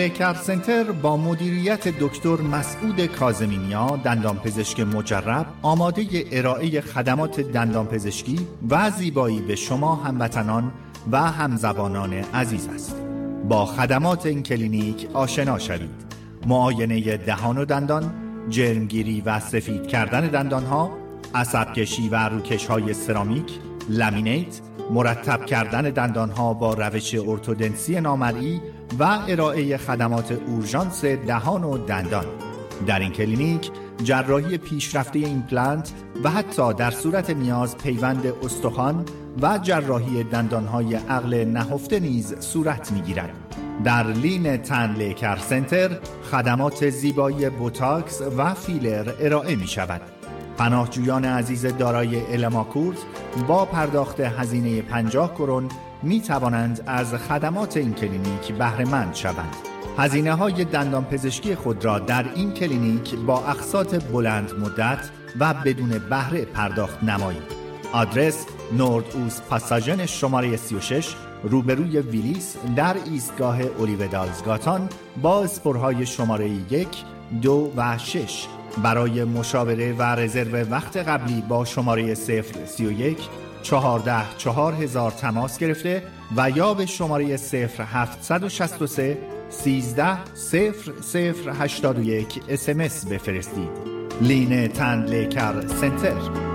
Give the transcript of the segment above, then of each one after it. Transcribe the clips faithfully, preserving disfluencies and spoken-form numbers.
کر سنتر با مدیریت دکتر مسعود کاظمینیا، دندانپزشک مجرب، آماده ارائه خدمات دندانپزشکی و زیبایی به شما هموطنان و همزبانان عزیز است. با خدمات این کلینیک آشنا شوید. معاینه دهان و دندان، جرمگیری و سفید کردن دندانها، عصبکشی و روکش‌های سرامیک، لامینیت، مرتب کردن دندانها با روش ارتودنسی نامرئی و ارائه خدمات اورژانس دهان و دندان. در این کلینیک جراحی پیشرفته ایمپلنت و حتی در صورت نیاز پیوند استخوان و جراحی دندانهای عقل نهفته نیز صورت می‌گیرد. در لین تن کر سنتر خدمات زیبایی بوتاکس و فیلر ارائه می‌شود. پناهجویان عزیز دارای الماکورت با پرداخت هزینه پنجاه کرون می توانند از خدمات این کلینیک بهره مند شوند. هزینه های دندان پزشکی خود را در این کلینیک با اقساط بلند مدت و بدون بهره پرداخت نمایید. آدرس نورد اوست پاساژن شماره سی و شش روبروی ویلیس در ایستگاه اولیودالزگاتان با اسپورهای شماره یک، دو و شش. برای مشاوره و رزرو وقت قبلی با شماره صفر سی و یک چهارده چهار هزار تماس گرفته و یا به شماره صفر هفت شش سه سیزده صفر صفر هشتاد و یک اس ام اس بفرستید. لین تن کر سنتر.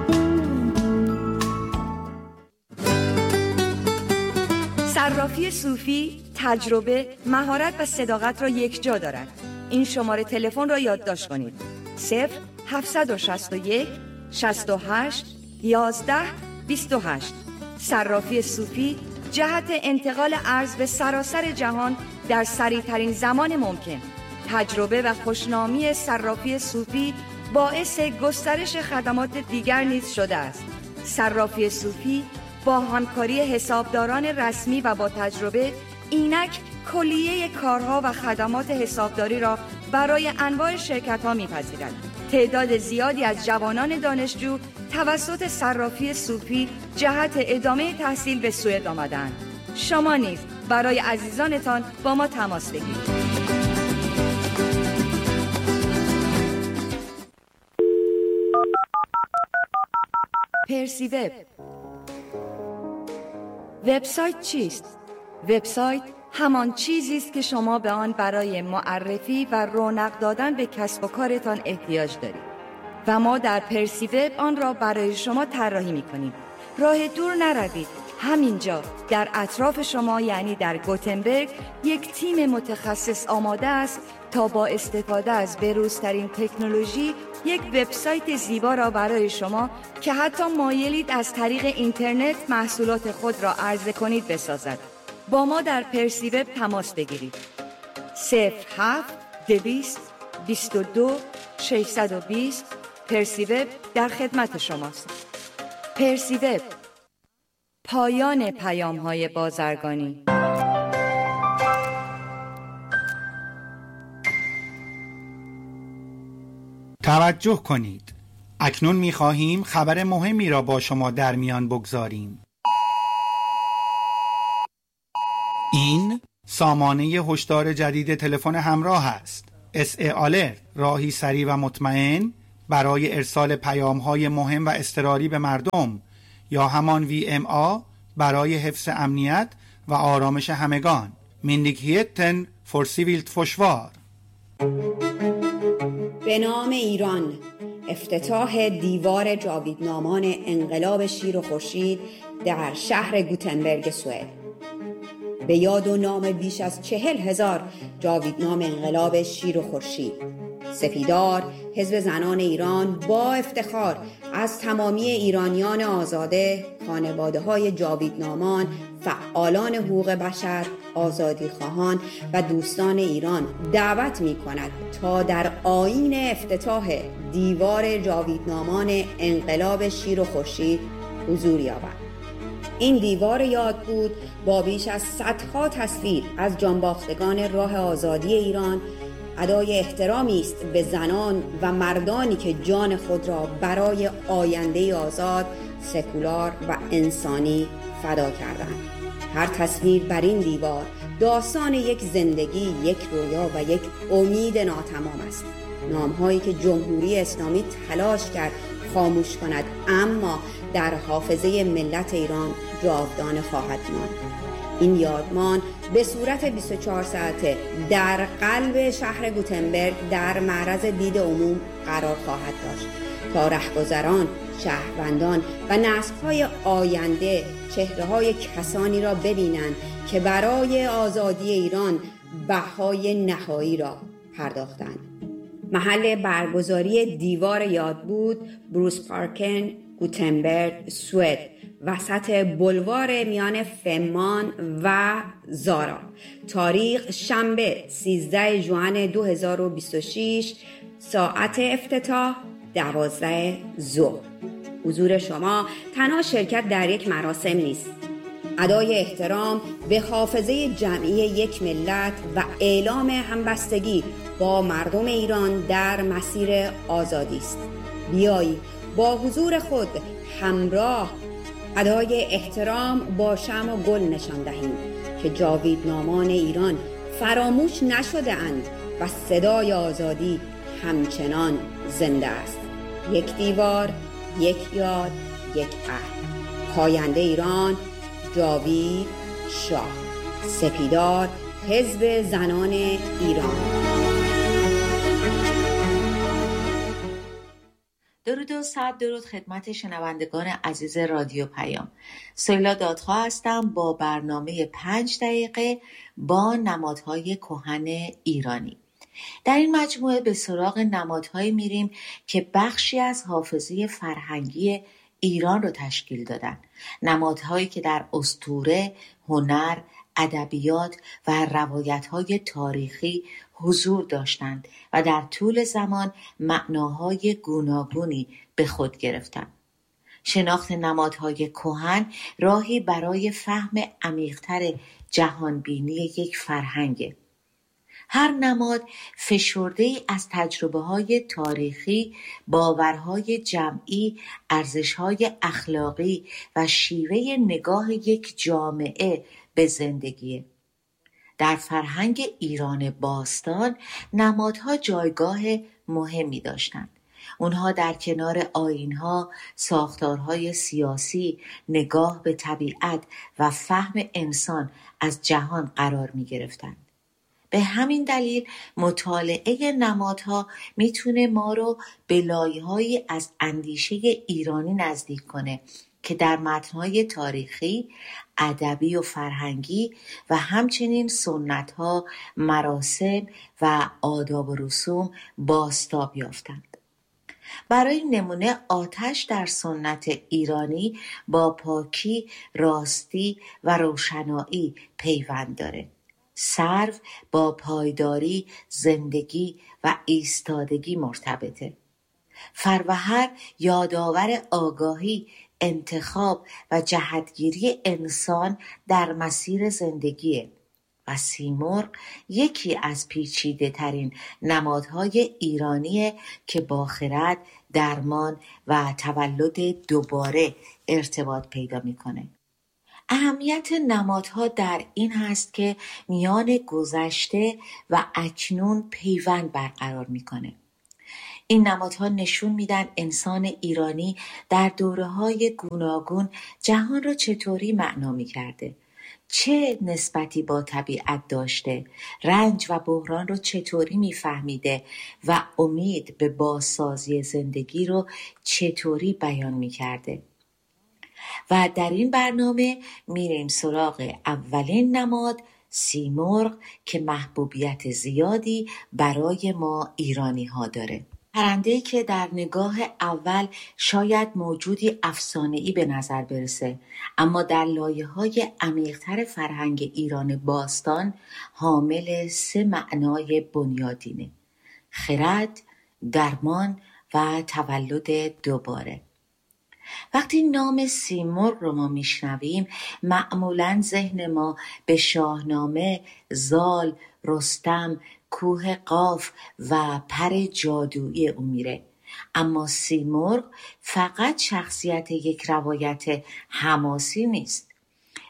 صرافی صوفی تجربه، مهارت و صداقت را یک جا دارد. این شماره تلفن را یادداشت کنید: صفر هفت شش یک شصت و هشت یازده بیست و هشت. صرافی صوفی جهت انتقال ارز به سراسر جهان در سریع‌ترین زمان ممکن. تجربه و خوشنامی صرافی صوفی باعث گسترش خدمات دیگر نیز شده است. صرافی صوفی با همکاری حسابداران رسمی و با تجربه اینک کلیه کارها و خدمات حسابداری را برای انواع شرکت‌ها می‌پذیرد. تعداد زیادی از جوانان دانشجو توسط صرافی صوفی جهت ادامه تحصیل به سوئد آمدند. شما نیز برای عزیزانتان با ما تماس بگیرید. پرسی وب. وبسایت چیست؟ وبسایت همان چیزی است که شما به آن برای معرفی و رونق دادن به کسب و کارتان احتیاج دارید و ما در پرسی وب آن را برای شما طراحی می‌کنیم. راه دور نروید. همینجا در اطراف شما، یعنی در گوتنبرگ، یک تیم متخصص آماده است تا با استفاده از بروزترین تکنولوژی یک وبسایت زیبا را برای شما که حتی مایلید از طریق اینترنت محصولات خود را عرضه کنید بسازد. با ما در پرسی وب تماس بگیرید. صفر هفت دویست بیست و دو ششصد و بیست. پرسی وب در خدمت شماست. پرسی وب، پایان پیام‌های بازرگانی. توجه کنید. اکنون می‌خواهیم خبر مهمی را با شما در میان بگذاریم. این سامانه هشدار جدید تلفن همراه است. اس ای آلرت، راهی سریع و مطمئن برای ارسال پیام‌های مهم و اضطراری به مردم، یا همان وی ام آ برای حفظ امنیت و آرامش همگان. مندیکیتن فورسیویلت فشوار. به نام ایران، افتتاح دیوار جاویدنامان انقلاب شیر و خورشید در شهر گوتنبرگ سوئد. به یاد و نام بیش از چهل هزار جاویدنام انقلاب شیر و خورشید، سپیدار حزب زنان ایران با افتخار از تمامی ایرانیان آزاده، خانواده‌های جاویدنامان، فعالان حقوق بشر، آزادیخواهان و دوستان ایران دعوت می‌کند تا در آیین افتتاح دیوار جاویدنامان انقلاب شیر و خورشید حضور یابند. این دیوار یادبود با بیش از صدها تصویر از جانباختگان راه آزادی ایران ادای احترامی است به زنان و مردانی که جان خود را برای آینده آزاد، سکولار و انسانی فدا کردند. هر تصویر بر این دیوار داستان یک زندگی، یک رویا و یک امید ناتمام است. نام‌هایی که جمهوری اسلامی تلاش کرد خاموش کند، اما در حافظه ملت ایران جاودانه خواهد ماند. این یادمان به صورت بیست و چهار ساعته در قلب شهر گوتنبرگ در معرض دید عموم قرار خواهد داشت تا رهگذران، شهروندان و نسل‌های آینده چهره‌های کسانی را ببینند که برای آزادی ایران بهای نهایی را پرداختند. محل برگزاری دیوار یاد بود بروس پارکن، گوتنبرگ، سوئد، وسط بلوار میان فمان و زارا. تاریخ شنبه سیزده ژوئن دو هزار و بیست و شش، ساعت افتتاح دوازده ظهر. حضور شما تنها شرکت در یک مراسم نیست، ادای احترام به حافظه جمعی یک ملت و اعلام همبستگی با مردم ایران در مسیر آزادی است. بیایید با حضور خود همراه ادای احترام با شمع و گل نشان دهیم که جاویدنامان ایران فراموش نشده اند و صدای آزادی همچنان زنده است. یک دیوار، یک یاد، یک عهد. پاینده ایران، جاوید شاه. سپیدار، حزب زنان ایران. درود و صد درود خدمت شنوندگان عزیز رادیو پیام. سیلا دادخواه هستم با برنامه پنج دقیقه با نمادهای کهن ایرانی. در این مجموعه به سراغ نمادهایی میریم که بخشی از حافظه فرهنگی ایران رو تشکیل دادن. نمادهایی که در اسطوره، هنر، ادبیات و روایت‌های تاریخی حضور داشتند و در طول زمان معناهای گوناگونی به خود گرفتند. شناخت نمادهای کهن راهی برای فهم عمیق‌تر جهانبینی یک فرهنگه. هر نماد فشرده‌ای از تجربه‌های تاریخی، باورهای جمعی، ارزش‌های اخلاقی و شیوه نگاه یک جامعه به زندگیه. در فرهنگ ایران باستان نمادها جایگاه مهمی داشتند. اونها در کنار آیین‌ها، ساختارهای سیاسی، نگاه به طبیعت و فهم انسان از جهان قرار می‌گرفتند. به همین دلیل مطالعه نمادها میتونه ما رو به لایه‌هایی از اندیشه ایرانی نزدیک کنه که در متن‌های تاریخی، ادبی و فرهنگی و همچنین سنت‌ها، مراسم و آداب و رسوم بازتاب یافتند. برای نمونه آتش در سنت ایرانی با پاکی، راستی و روشنایی پیوند داره. سرو با پایداری، زندگی و ایستادگی مرتبطه. فروهر یادآور آگاهی، انتخاب و جهتگیری انسان در مسیر زندگیه و سیمرغ یکی از پیچیده ترین نمادهای ایرانیه که با خرد، درمان و تولد دوباره ارتباط پیدا میکنه. اهمیت نمادها در این هست که میان گذشته و اکنون پیوند برقرار میکنه. این نمادها نشون میدن انسان ایرانی در دوره‌های گوناگون جهان را چطوری معنا میکرده، چه نسبتی با طبیعت داشته، رنج و بحران رو چطوری میفهمیده و امید به بازسازی زندگی رو چطوری بیان میکرده. و در این برنامه میریم سراغ اولین نماد، سیمرغ، که محبوبیت زیادی برای ما ایرانی ها داره. پرنده‌ای که در نگاه اول شاید موجودی افسانه‌ای به نظر برسه، اما در لایه‌های عمیق‌تر فرهنگ ایران باستان حامل سه معنای بنیادینه: خرد، درمان و تولد دوباره. وقتی نام سیمرغ رو ما میشنویم معمولاً ذهن ما به شاهنامه، زال، رستم، کوه قاف و پر جادویی او میره. اما سیمرغ فقط شخصیت یک روایت حماسی نیست.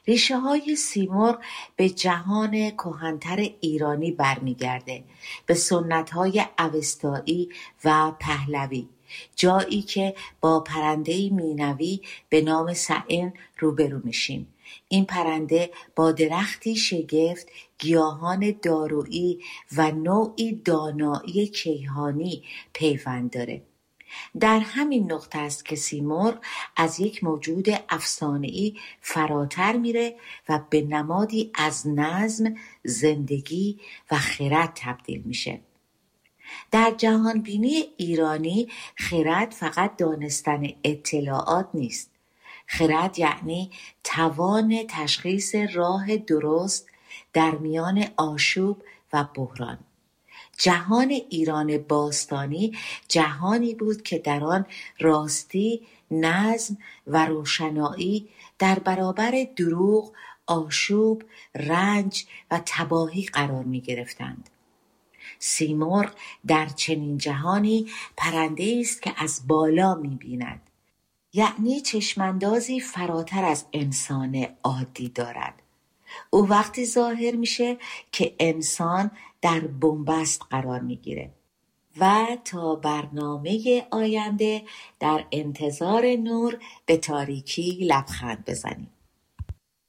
ریشه های سیمرغ به جهان کهن‌تر ایرانی برمیگرده، به سنت های اوستایی و پهلوی، جایی که با پرنده‌ای مینوی به نام سعین روبرو میشیم. این پرنده با درختی شگفت، گیاهان دارویی و نوعی دانایی کیهانی پیوند داره. در همین نقطه است که سیمرغ از یک موجود افسانه‌ای فراتر میره و به نمادی از نظم، زندگی و خرد تبدیل میشه. در جهانبینی ایرانی خرد فقط دانستن اطلاعات نیست. خرد یعنی توان تشخیص راه درست در میان آشوب و بحران. جهان ایران باستانی جهانی بود که در آن راستی، نظم و روشنایی در برابر دروغ، آشوب، رنج و تباهی قرار می گرفتند. سیمرغ در چنین جهانی پرنده است که از بالا می بیند، یعنی چشماندازی فراتر از انسان عادی دارد. او وقتی ظاهر میشه که انسان در بنبست قرار میگیره. و تا برنامه آینده در انتظار نور به تاریکی لبخند بزنیم.